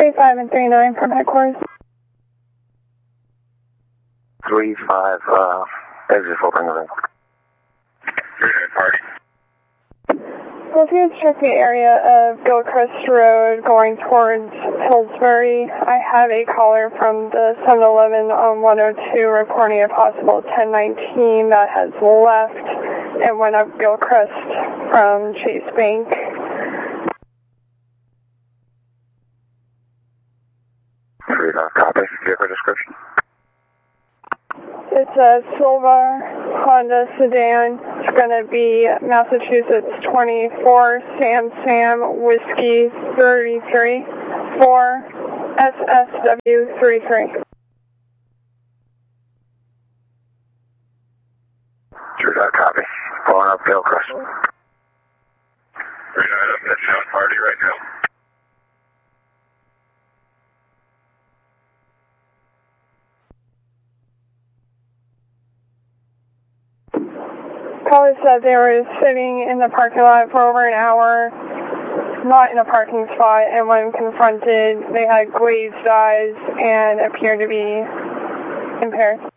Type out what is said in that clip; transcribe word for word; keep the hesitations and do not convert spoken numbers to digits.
three five and three nine from headquarters. three five, uh, exit for Penguin. three nine party. So if you check the area of Gilchrist Road going towards Pillsbury, I have a caller from the seven eleven on one oh two reporting a possible ten nineteen that has left and went up Gilchrist from Chase Bank. three nine, copy. Vehicle description. It's a silver Honda sedan. It's going to be Massachusetts twenty-four Sam Sam Whiskey thirty-three four S S W thirty-three. three nine, copy. Going up Gilchrist. three nine, up at South Party right now. Caller said they were sitting in the parking lot for over an hour, not in a parking spot, and when confronted, they had glazed eyes and appeared to be impaired.